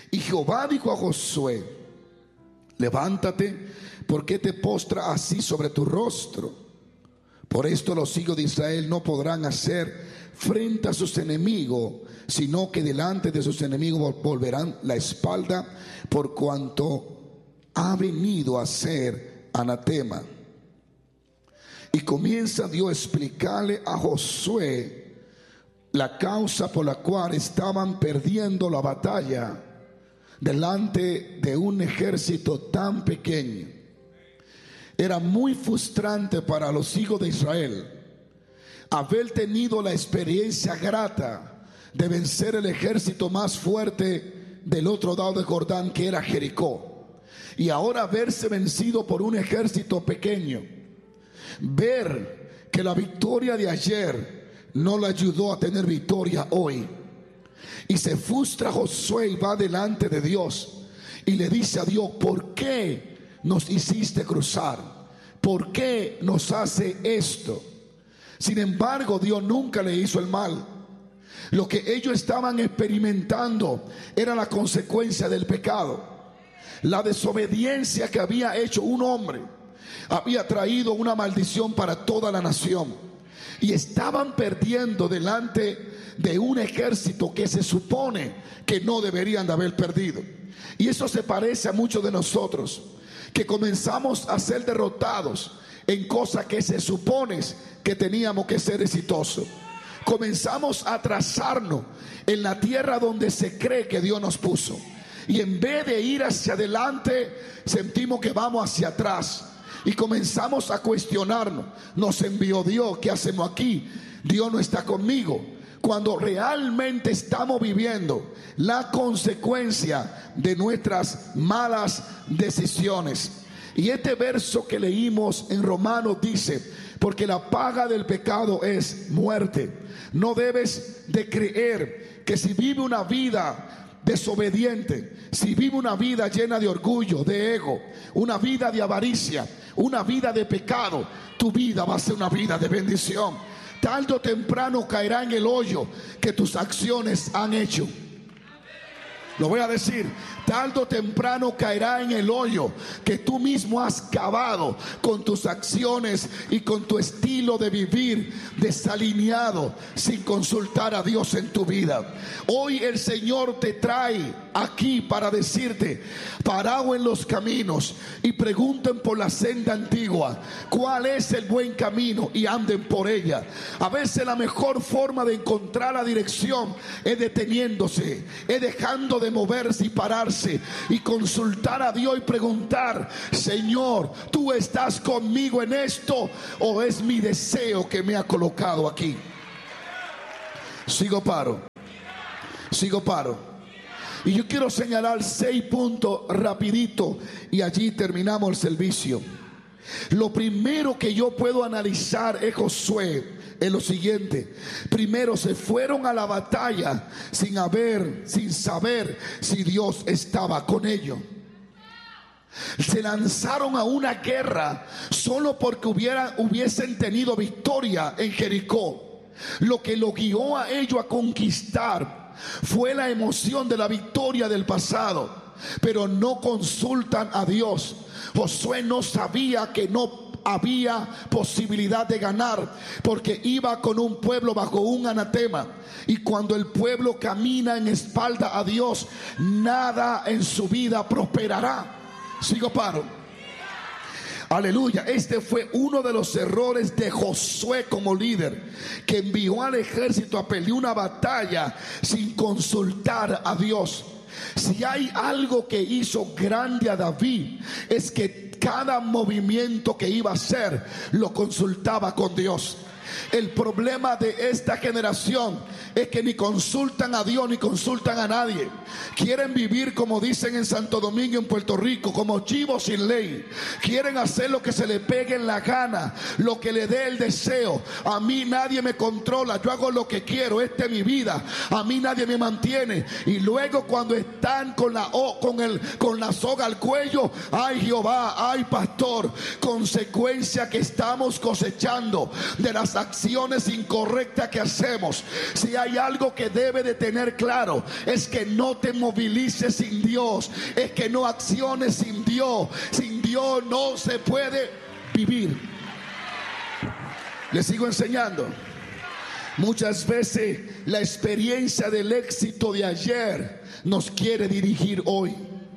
Y Jehová dijo a Josué: levántate, ¿por qué te postras así sobre tu rostro? Por esto los hijos de Israel no podrán hacer frente a sus enemigos, sino que delante de sus enemigos volverán la espalda, por cuanto ha venido a ser anatema. Y comienza Dios a explicarle a Josué la causa por la cual estaban perdiendo la batalla delante de un ejército tan pequeño. Era muy frustrante para los hijos de Israel haber tenido la experiencia grata de vencer el ejército más fuerte del otro lado de Jordán, que era Jericó, y ahora verse vencido por un ejército pequeño. Ver que la victoria de ayer no le ayudó a tener victoria hoy. Y se frustra Josué y va delante de Dios y le dice a Dios: ¿por qué nos hiciste cruzar? ¿Por qué nos hace esto? Sin embargo, Dios nunca le hizo el mal. Lo que ellos estaban experimentando era la consecuencia del pecado. La desobediencia que había hecho un hombre había traído una maldición para toda la nación. Y estaban perdiendo delante de un ejército que se supone que no deberían de haber perdido. Y eso se parece a muchos de nosotros, que comenzamos a ser derrotados en cosas que se supone que teníamos que ser exitosos. Comenzamos a atrasarnos en la tierra donde se cree que Dios nos puso, y en vez de ir hacia adelante sentimos que vamos hacia atrás. Y comenzamos a cuestionarnos: nos envió Dios, ¿qué hacemos aquí? Dios no está conmigo. Cuando realmente estamos viviendo la consecuencia de nuestras malas decisiones. Y este verso que leímos en Romanos dice: porque la paga del pecado es muerte. No debes de creer que si vive una vida desobediente, si vive una vida llena de orgullo, de ego, una vida de avaricia, una vida de pecado, tu vida va a ser una vida de bendición. Tarde o temprano caerá en el hoyo que tus acciones han hecho. Lo voy a decir: tarde o temprano caerá en el hoyo que tú mismo has cavado con tus acciones y con tu estilo de vivir desalineado, sin consultar a Dios en tu vida. Hoy el Señor te trae aquí para decirte: parado en los caminos y pregunten por la senda antigua cuál es el buen camino y anden por ella. A veces la mejor forma de encontrar la dirección es deteniéndose, es dejando de moverse y pararse y consultar a Dios y preguntar: Señor, ¿tú estás conmigo en esto o es mi deseo que me ha colocado aquí? Sigo paro. Y yo quiero señalar 6 puntos rapidito y allí terminamos el servicio. Lo primero que yo puedo analizar es Josué en lo siguiente: primero, se fueron a la batalla sin saber si Dios estaba con ellos. Se lanzaron a una guerra solo porque hubiesen tenido victoria en Jericó. Lo que lo guió a ellos a conquistar fue la emoción de la victoria del pasado, pero no consultan a Dios. Josué no sabía que no había posibilidad de ganar, porque iba con un pueblo bajo un anatema. Y cuando el pueblo camina en espalda a Dios, nada en su vida prosperará. Sigo paro. Aleluya. Este fue uno de los errores de Josué como líder, que envió al ejército a pelear una batalla sin consultar a Dios. Si hay algo que hizo grande a David, es que cada movimiento que iba a hacer lo consultaba con Dios. El problema de esta generación es que ni consultan a Dios ni consultan a nadie. Quieren vivir, como dicen en Santo Domingo, en Puerto Rico, como chivos sin ley. Quieren hacer lo que se le pegue en la gana, lo que le dé el deseo. A mí nadie me controla, yo hago lo que quiero, esta es mi vida, a mí nadie me mantiene. Y luego cuando están con la soga al cuello, ay Jehová, ay pastor, consecuencia que estamos cosechando de las acciones incorrectas que hacemos, si hay algo que debe de tener claro, es que no te movilices sin Dios, es que no acciones sin Dios. Sin Dios no se puede vivir. Les sigo enseñando. Muchas veces la experiencia del éxito de ayer nos quiere dirigir hoy.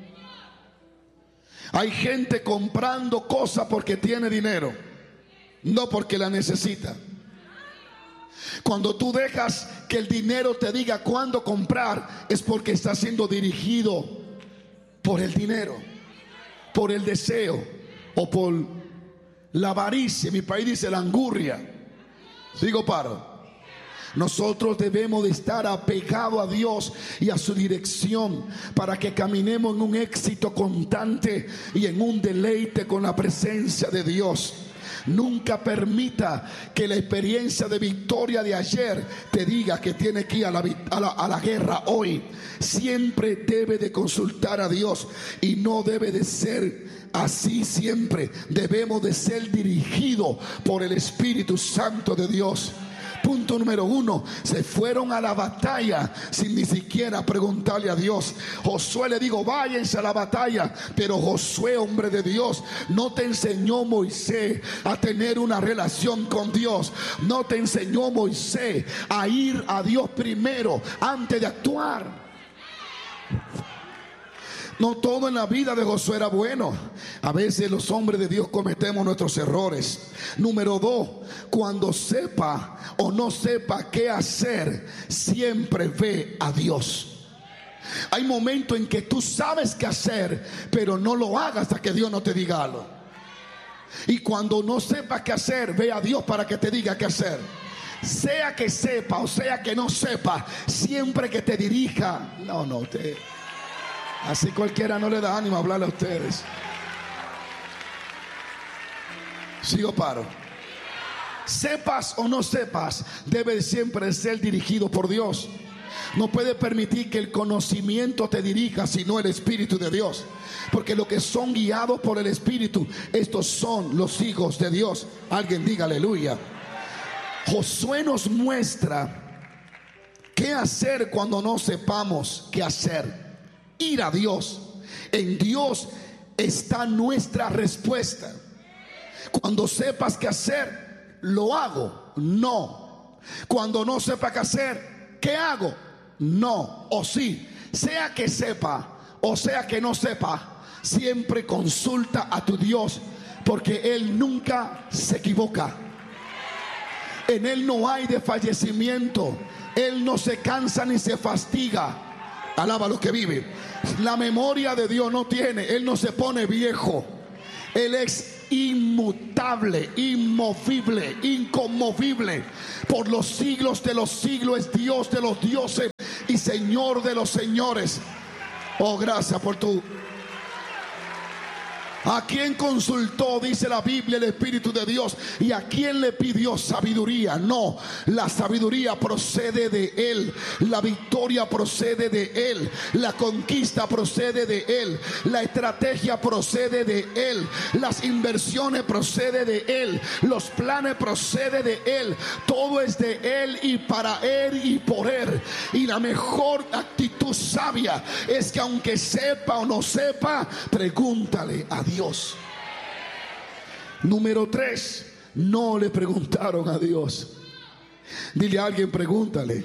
Hay gente comprando cosas porque tiene dinero, no porque la necesita. Cuando tú dejas que el dinero te diga cuándo comprar, es porque está siendo dirigido por el dinero, por el deseo o por la avaricia. En mi país dice la angurria. Sigo paro. Nosotros debemos de estar apegados a Dios y a su dirección para que caminemos en un éxito constante y en un deleite con la presencia de Dios. Nunca permita que la experiencia de victoria de ayer te diga que tiene que ir a la guerra hoy. Siempre debe de consultar a Dios y no debe de ser así siempre. Debemos de ser dirigidos por el Espíritu Santo de Dios. Punto número 1, se fueron a la batalla sin ni siquiera preguntarle a Dios. Josué le dijo, váyanse a la batalla. Pero Josué, hombre de Dios, no te enseñó Moisés a tener una relación con Dios. No te enseñó Moisés a ir a Dios primero antes de actuar. No todo en la vida de Josué era bueno. A veces los hombres de Dios cometemos nuestros errores. Número 2, cuando sepa o no sepa qué hacer, siempre ve a Dios. Hay momentos en que tú sabes qué hacer, pero no lo hagas hasta que Dios no te diga algo. Y cuando no sepas qué hacer, ve a Dios para que te diga qué hacer. Sea que sepa o sea que no sepa, siempre que te dirija. Así cualquiera no le da ánimo a hablarle a ustedes. Sigo paro. Sepas o no sepas, debe siempre ser dirigido por Dios. No puede permitir que el conocimiento te dirija, sino el Espíritu de Dios. Porque los que son guiados por el Espíritu, estos son los hijos de Dios. Alguien diga aleluya. Josué nos muestra qué hacer cuando no sepamos qué hacer. Ir a Dios. En Dios está nuestra respuesta. Cuando sepas qué hacer, lo hago. No. Cuando no sepa qué hacer, ¿qué hago? No. O sí. Sea que sepa o sea que no sepa, siempre consulta a tu Dios, porque Él nunca se equivoca. En Él no hay desfallecimiento. Él no se cansa ni se fatiga. Alaba a los que viven. La memoria de Dios no tiene. Él no se pone viejo. Él es inmutable, inmovible, inconmovible. Por los siglos de los siglos es Dios de los dioses y Señor de los señores. Oh, gracias por tu... ¿A quién consultó, dice la Biblia, el Espíritu de Dios? ¿Y a quién le pidió sabiduría? No, la sabiduría procede de Él. La victoria procede de Él. La conquista procede de Él. La estrategia procede de Él. Las inversiones proceden de Él. Los planes proceden de Él. Todo es de Él y para Él y por Él. Y la mejor actitud sabia es que aunque sepa o no sepa, pregúntale a Dios. Número 3, no le preguntaron a Dios. Dile a alguien, pregúntale.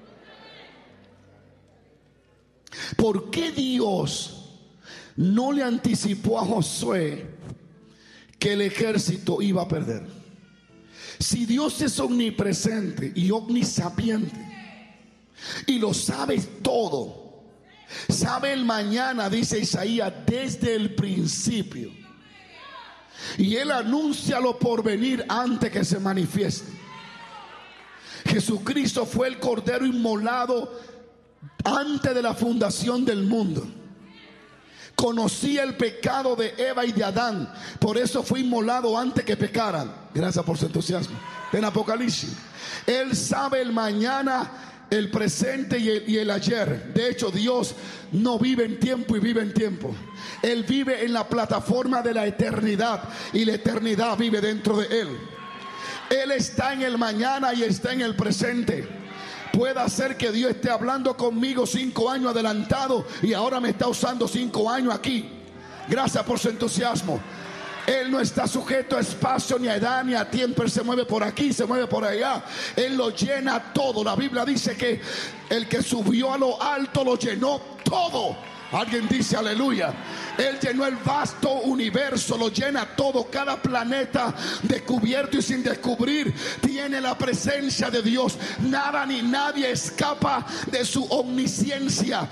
¿Por qué Dios no le anticipó a Josué que el ejército iba a perder? Si Dios es omnipresente y omnisapiente y lo sabe todo, sabe el mañana, dice Isaías, desde el principio. Y Él anuncia lo por venir antes que se manifieste. Jesucristo fue el Cordero inmolado antes de la fundación del mundo. Conocía el pecado de Eva y de Adán. Por eso fue inmolado antes que pecaran. Gracias por su entusiasmo. En Apocalipsis. Él sabe el mañana, el presente y el ayer. De hecho, Dios no vive en tiempo y vive en tiempo. Él vive en la plataforma de la eternidad y la eternidad vive dentro de Él. Él está en el mañana y está en el presente. Puede ser que Dios esté hablando conmigo 5 años adelantado y ahora me está usando 5 años aquí. Gracias por su entusiasmo. Él no está sujeto a espacio, ni a edad, ni a tiempo. Él se mueve por aquí, se mueve por allá. Él lo llena todo. La Biblia dice que el que subió a lo alto lo llenó todo. Alguien dice aleluya. Él llenó el vasto universo, lo llena todo. Cada planeta descubierto y sin descubrir tiene la presencia de Dios. Nada ni nadie escapa de su omnisciencia.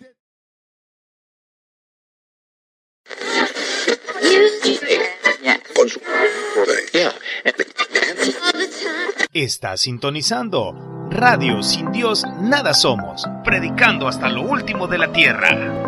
Está sintonizando Radio Sin Dios Nada Somos, predicando hasta lo último de la tierra.